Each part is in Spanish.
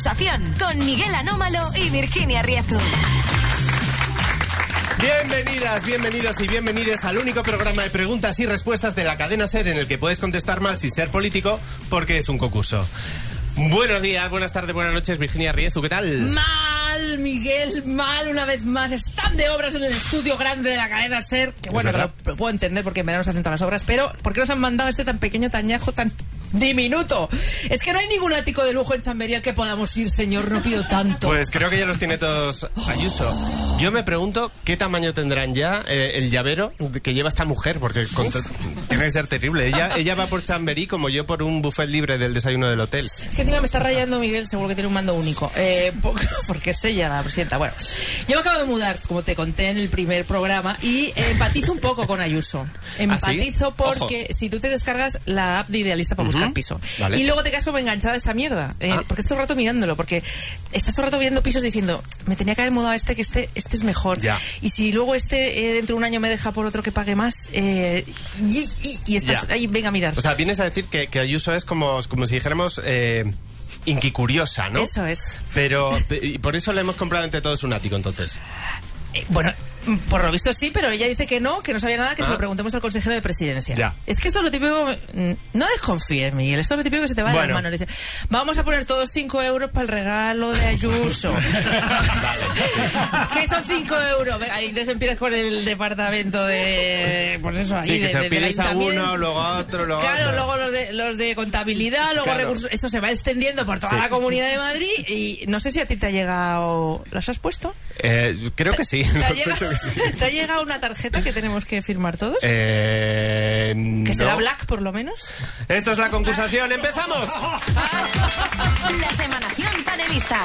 Concusación con Miguel Anómalo y Virginia Riezu. Bienvenidas, bienvenidos y bienvenidas al único programa de preguntas y respuestas de la cadena SER en el que puedes contestar mal sin ser político porque es un concurso. Buenos días, buenas tardes, buenas noches, Virginia Riezu, ¿qué tal? Mal, Miguel, mal una vez más. Están de obras en el estudio grande de la cadena SER. Que bueno, lo puedo entender porque en verano se hacen todas las obras, pero ¿por qué nos han mandado este tan pequeño, tan ñajo, tan diminuto? Es que no hay ningún ático de lujo en Chamberí al que podamos ir, señor, no pido tanto. Pues creo que ya los tiene todos Ayuso. Yo me pregunto qué tamaño tendrán ya el llavero que lleva esta mujer, porque tiene que ser terrible. Ella va por Chamberí como yo por un buffet libre del desayuno del hotel. Es que encima me está rayando Miguel, seguro que tiene un mando único. Porque es ella la presidenta. Bueno, yo me acabo de mudar, como te conté en el primer programa, y empatizo un poco con Ayuso. Empatizo porque si tú te descargas la app de Idealista para buscar piso, vale, y luego te quedas como enganchada a esa mierda, porque estás todo el rato mirándolo, porque estás todo el rato viendo pisos diciendo, me tenía que haber mudado a este, que este es mejor, ya. Y si luego dentro de un año me deja por otro que pague más, y estás ahí, venga a mirar. O sea, vienes a decir que Ayuso es como si dijéramos inquicuriosa, ¿no? Eso es. Pero, y por eso le hemos comprado entre todos un ático, entonces. Bueno, por lo visto sí, pero ella dice que no sabía nada, que se lo preguntemos al consejero de presidencia. Ya. Es que esto es lo típico. No desconfíes, Miguel. Esto es lo típico que se te va de las manos. Dice, vamos a poner todos 5 euros para el regalo de Ayuso. ¿Qué son 5 euros? Venga, y entonces empiezas con el departamento de. Pues eso, ahí. Sí, que se pides a uno, luego a otro, luego claro, a otro. Luego los de contabilidad, luego recursos. Esto se va extendiendo por toda la Comunidad de Madrid. Y no sé si a ti te ha llegado. ¿Los has puesto? Creo que sí. ¿Te ha llegado una tarjeta que tenemos que firmar todos? No. ¿Que será Black, por lo menos? Esto es la concursación. ¡Empezamos! La semanación panelista.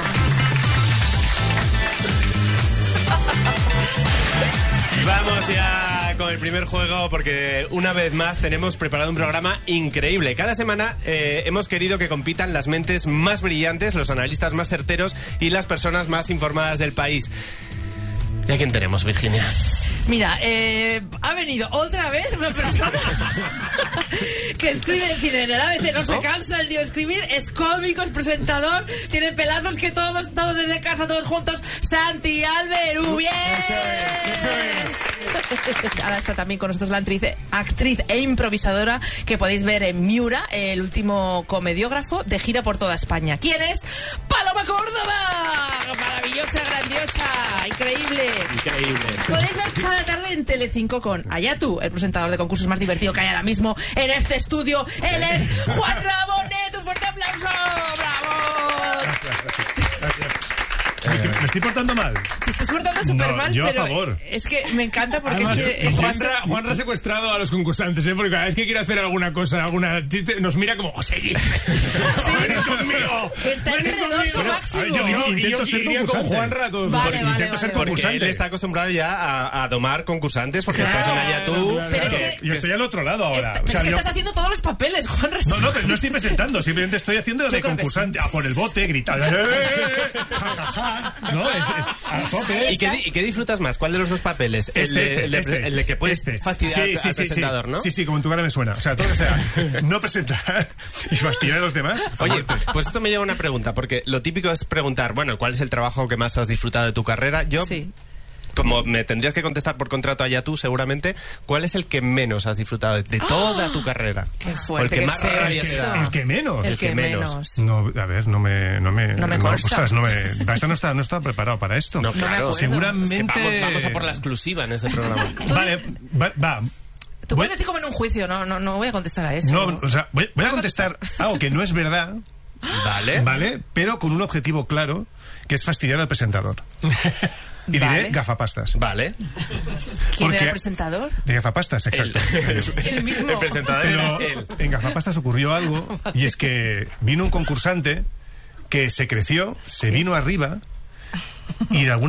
Vamos ya con el primer juego porque una vez más tenemos preparado un programa increíble. Cada semana hemos querido que compitan las mentes más brillantes, los analistas más certeros y las personas más informadas del país. ¿Y a quién tenemos, Virginia? Mira, ha venido otra vez una persona que escribe en el ABC, no se cansa el tío de escribir, es cómico, es presentador, tiene pelazos que todos desde casa, todos juntos. Santi Alberú, bien. Eso es. Ahora está también con nosotros la actriz e improvisadora que podéis ver en Miura, el último comediógrafo de gira por toda España. ¿Quién es? ¡Paloma Córdoba! Maravillosa, grandiosa, increíble. Podéis ver cada tarde en Telecinco con Ayatu, el presentador de concursos más divertido que hay ahora mismo en este estudio. Él es Juan Rabonet. Un fuerte aplauso. ¡Bravo! Gracias. ¿Me estoy portando mal? Te estás portando súper mal, yo pero a favor. Es que me encanta porque además, es que Juanra ha secuestrado a los concursantes, porque cada vez que quiere hacer alguna cosa, alguna chiste, nos mira como, ¡sí! ¡Ven conmigo! Está enredoso máximo. Yo intento ser concursante. Con Juanra a todos. Intento ser concursante. Él está acostumbrado ya a domar concursantes porque estás en Ayatu. Pero es que yo estoy al otro lado ahora. Es que estás haciendo todos los papeles, Juanra. No estoy presentando, simplemente estoy haciendo de concursante. Por el bote, gritando. No, a tope. ¿Y qué disfrutas más? ¿Cuál de los dos papeles? El de que puedes fastidiar al presentador, ¿no? Sí, como en tu cara me suena. O sea, todo que sea no presentar y fastidiar a los demás. Oye, pues esto me lleva a una pregunta, porque lo típico es preguntar, bueno, ¿cuál es el trabajo que más has disfrutado de tu carrera? Yo... Sí. Como me tendrías que contestar por contrato allá tú, seguramente, ¿cuál es el que menos has disfrutado de toda tu carrera? Qué fuerte, el que más rabia te da. ¿El que menos? El que menos. No, a ver, no me consta. Ostras, no está preparado para esto. No, claro. Seguramente... Es que vamos a por la exclusiva en este programa. Vale, va. Tú puedes decir como en un juicio, no voy a contestar a eso. No, o sea, voy a contestar algo que no es verdad. Vale, pero con un objetivo claro, que es fastidiar al presentador. Y diré gafapastas. Vale. ¿Quién era el presentador? De gafapastas, exacto. El mismo. El presentador era él. En gafapastas ocurrió algo, y es que vino un concursante que se creció, se vino arriba y de alguna